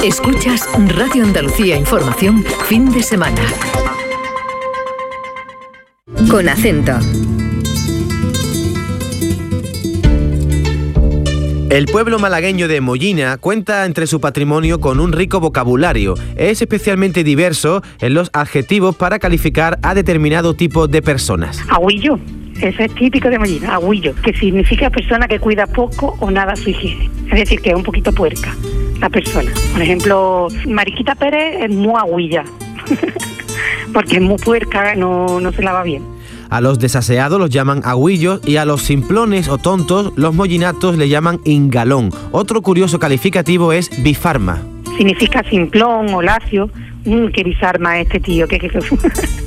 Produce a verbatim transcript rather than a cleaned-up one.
Escuchas Radio Andalucía Información, fin de semana. Con acento. El pueblo malagueño de Mollina cuenta entre su patrimonio con un rico vocabulario. Es especialmente diverso en los adjetivos para calificar a determinado tipo de personas. Agüillo, ese es típico de Mollina, agüillo, que significa persona que cuida poco o nada su higiene. Es decir, que es un poquito puerca la persona. Por ejemplo, Mariquita Pérez es muy agüilla, porque es muy puerca, no, no se lava bien. A los desaseados los llaman agüillos y a los simplones o tontos los mollinatos le llaman ingalón. Otro curioso calificativo es bifarma. Significa simplón o lacio. Mm, qué bizarma este tío, que, que, que